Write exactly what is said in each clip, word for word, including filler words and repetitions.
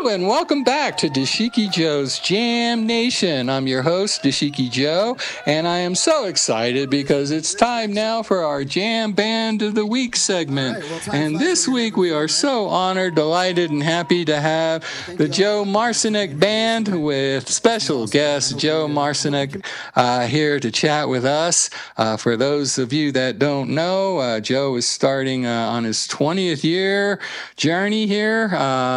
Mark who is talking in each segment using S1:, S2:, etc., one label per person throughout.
S1: and welcome back to Dashiki Joe's Jam Nation. I'm your host, Dashiki Joe, and I am so excited because it's time now for our Jam Band of the Week segment. Right, well, and this week we are so honored, delighted, and happy to have the Joe Marcinek Band with special guest Joe Marcinek uh, here to chat with us. Uh, for those of you that don't know, uh, Joe is starting uh, on his twentieth year journey here.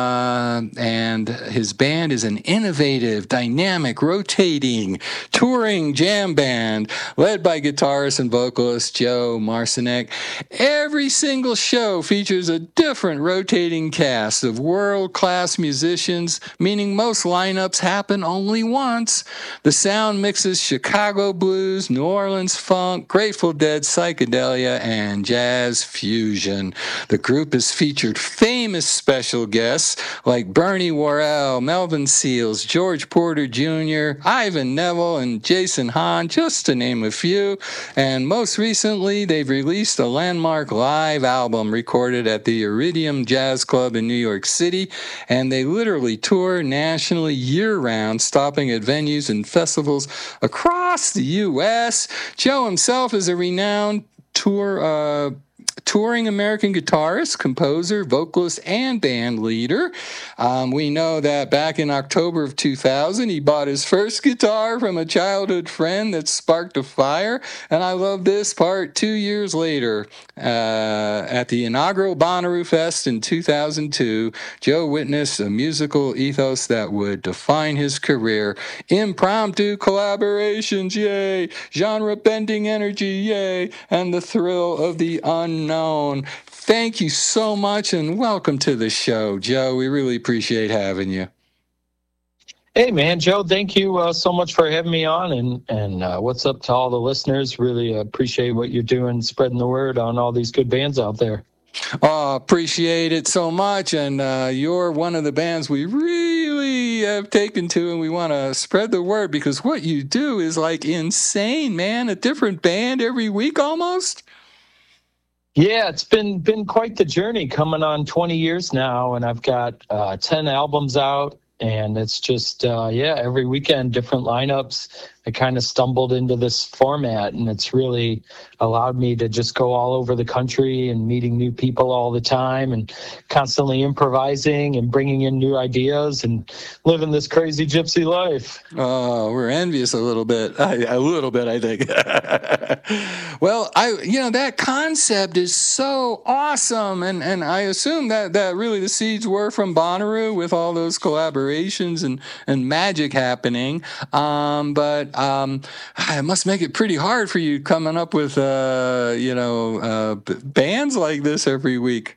S1: Uh, and his band is an innovative, dynamic, rotating, touring jam band led by guitarist and vocalist Joe Marcinek. Every single show features a different rotating cast of world-class musicians, meaning most lineups happen only once. The sound mixes Chicago blues, New Orleans funk, Grateful Dead psychedelia, and jazz fusion. The group has featured famous special guests like Bernie Worrell, Melvin Seals, George Porter Junior, Ivan Neville, and Jason Hahn, just to name a few. And most recently, they've released a landmark live album recorded at the Iridium Jazz Club in New York City, and they literally tour nationally year-round, stopping at venues and festivals across the U S Joe himself is a renowned tour uh touring American guitarist, composer, vocalist, and band leader. Um, we know that back in October of two thousand, he bought his first guitar from a childhood friend that sparked a fire. And I love this part. Two years later, uh, at the inaugural Bonnaroo Fest in two thousand two, Joe witnessed a musical ethos that would define his career. Impromptu collaborations, yay! Genre-bending energy, yay! And the thrill of the unknown. Thank you so much and welcome to the show, Joe. We really appreciate having you.
S2: Hey, man, Joe, thank you uh, so much for having me on. And, and uh, what's up to all the listeners? Really appreciate what you're doing, spreading the word on all these good bands out there.
S1: Oh, appreciate it so much. And uh, you're one of the bands we really have taken to, and we want to spread the word because what you do is like insane, man. A different band every week almost.
S2: Yeah, it's been been quite the journey, coming on twenty years now, and I've got uh, ten albums out, and it's just, uh, yeah, every weekend, different lineups. I kind of stumbled into this format, and it's really allowed me to just go all over the country and meeting new people all the time and constantly improvising and bringing in new ideas and living this crazy gypsy life.
S1: Oh, we're envious a little bit. A little bit, I think. Well, I, you know, that concept is so awesome. And, and I assume that, that really the seeds were from Bonnaroo with all those collaborations and, and magic happening. Um, but Um, it must make it pretty hard for you coming up with, uh, you know, uh, b- bands like this every week.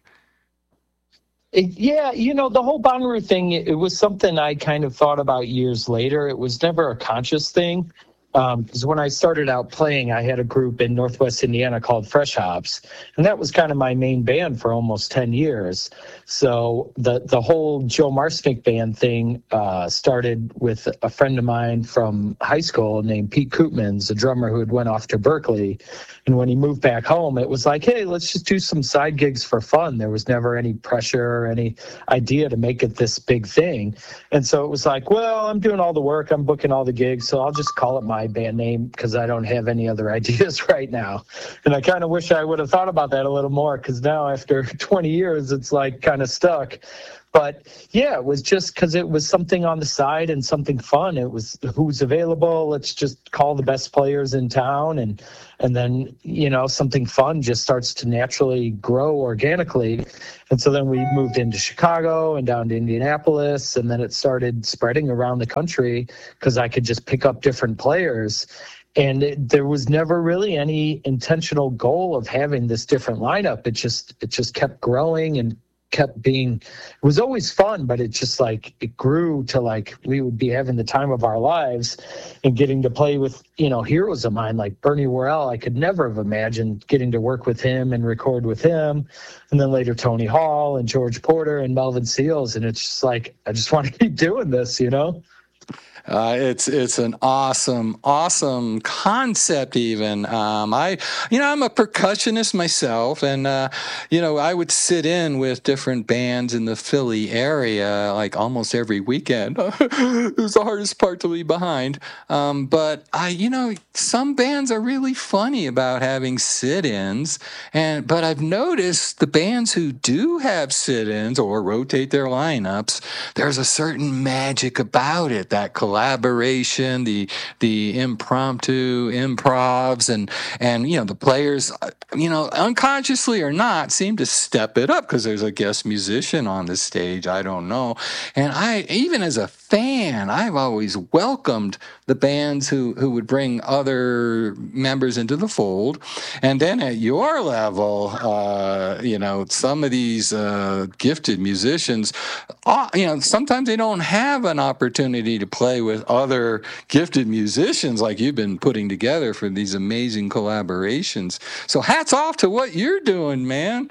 S2: It, yeah, you know, the whole Bonnaroo thing, it, it was something I kind of thought about years later. It was never a conscious thing. Because um, when I started out playing, I had a group in Northwest Indiana called Fresh Hops, and that was kind of my main band for almost ten years. So the the whole Joe Marcinek band thing uh, started with a friend of mine from high school named Pete Koopmans, a drummer who had went off to Berkeley. And when he moved back home, it was like, hey, let's just do some side gigs for fun. There was never any pressure or any idea to make it this big thing. And so it was like, well, I'm doing all the work, I'm booking all the gigs, so I'll just call it my band name because I don't have any other ideas right now. And I kind of wish I would have thought about that a little more, because now after twenty years, it's like kind of stuck. But yeah, it was just because it was something on the side and something fun. It was who's available. Let's just call the best players in town. And and then, you know, something fun just starts to naturally grow organically. And so then we moved into Chicago and down to Indianapolis. And then it started spreading around the country because I could just pick up different players. And it, there was never really any intentional goal of having this different lineup. It just it just kept growing and kept being, it was always fun, but it just like, it grew to like, we would be having the time of our lives and getting to play with, you know, heroes of mine like Bernie Worrell. I could never have imagined getting to work with him and record with him. And then later Tony Hall and George Porter and Melvin Seals. And it's just like, I just want to keep doing this, you know?
S1: Uh, it's it's an awesome, awesome concept. Even um, I, you know, I'm a percussionist myself, and uh, you know, I would sit in with different bands in the Philly area like almost every weekend. It was the hardest part to leave behind. Um, but I, you know, some bands are really funny about having sit-ins, and but I've noticed the bands who do have sit-ins or rotate their lineups, there's a certain magic about it. That collaboration, the the impromptu improvs, and and you know the players, you know, unconsciously or not, seem to step it up because there's a guest musician on the stage. I don't know, and I even as a fan, I've always welcomed the bands who who would bring other members into the fold, and then at your level, uh, you know, some of these uh, gifted musicians, uh, you know, sometimes they don't have an opportunity to play with other gifted musicians like you've been putting together for these amazing collaborations. So hats off to what you're doing, man.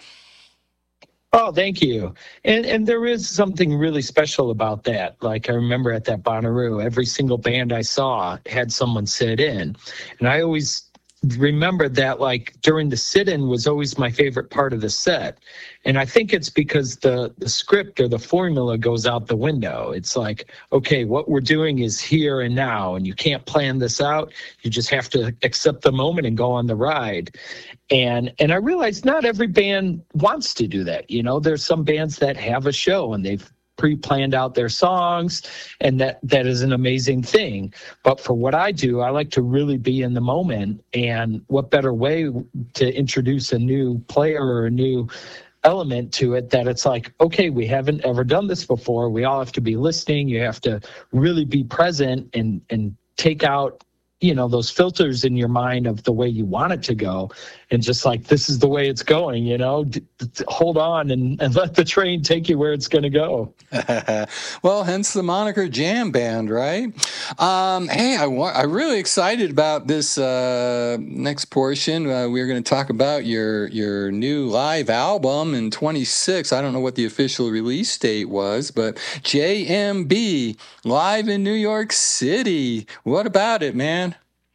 S2: Oh, thank you. And and there is something really special about that. Like I remember at that Bonnaroo, every single band I saw had someone sit in. And I always remembered that like during the sit-in was always my favorite part of the set. And I think it's because the, the script or the formula goes out the window. It's like, okay, what we're doing is here and now, and you can't plan this out. You just have to accept the moment and go on the ride. And and I realize not every band wants to do that. You know, there's some bands that have a show and they've pre-planned out their songs, and that that is an amazing thing. But for what I do, I like to really be in the moment. And what better way to introduce a new player or a new element to it that it's like, okay, we haven't ever done this before. We all have to be listening. You have to really be present and and take out, you know, those filters in your mind of the way you want it to go, and just like, this is the way it's going, you know, d- d- hold on and, and let the train take you where it's going to go.
S1: Well, hence the moniker Jam Band, right? Um, hey, I wa- I'm really excited about this uh, next portion. Uh, we're going to talk about your your new live album in twenty-six. I don't know what the official release date was, but J M B live in New York City. What about it, man?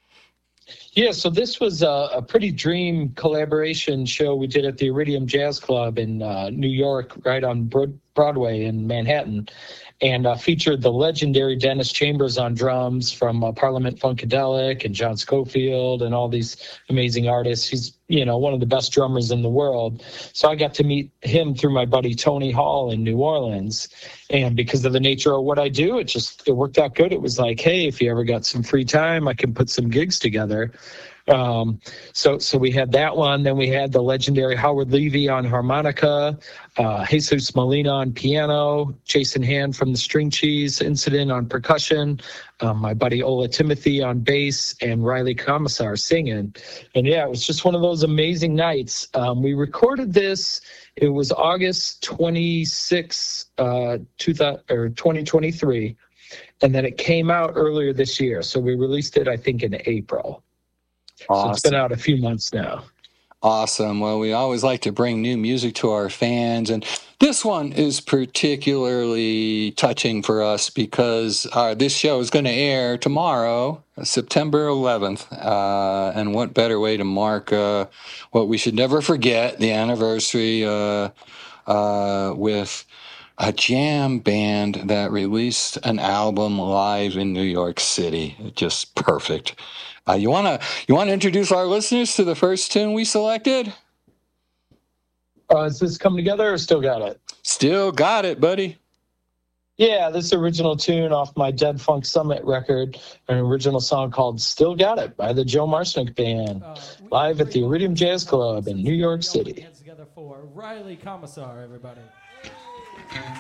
S2: Yeah, so this was a, a pretty dream collaboration show we did at the Iridium Jazz Club in uh, New York, right on Broad- Broadway in Manhattan, and uh, featured the legendary Dennis Chambers on drums from uh, Parliament Funkadelic and John Scofield and all these amazing artists. He's, you know, one of the best drummers in the world. So I got to meet him through my buddy Tony Hall in New Orleans. And because of the nature of what I do, it just, it worked out good. It was like, hey, if you ever got some free time, I can put some gigs together. Um, so, so we had that one. Then we had the legendary Howard Levy on harmonica, uh, Jesus Molina on piano, Jason Hand from the String Cheese Incident on percussion, um, my buddy Ola Timothy on bass, and Riley Commissar singing. And yeah, it was just one of those amazing nights. Um, we recorded this. It was August twenty-sixth, uh, two thousand, or twenty twenty-three, and then it came out earlier this year. So we released it, I think, in April.
S1: Awesome.
S2: So it's been out a few months now.
S1: Awesome. Well, we always like to bring new music to our fans, and this one is particularly touching for us because uh, this show is going to air tomorrow, September eleventh, uh, and what better way to mark uh, what we should never forget, the anniversary uh, uh, with a jam band that released an album live in New York City. Just perfect. Uh, you wanna you wanna introduce our listeners to the first tune we selected?
S2: Uh, is this coming together or Still Got It?
S1: Still Got It, buddy.
S2: Yeah, this original tune off my Dead Funk Summit record, an original song called Still Got It by the Joe Marsnick Band, uh, live at the Iridium Jazz Club in New York City.
S3: Hands together for Riley Commissar, everybody.